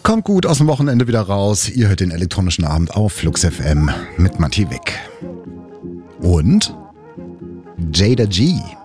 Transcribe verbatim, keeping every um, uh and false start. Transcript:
Kommt gut aus dem Wochenende wieder raus. Ihr hört den elektronischen Abend auf Flux F M mit Matti Wick. Und Jada G.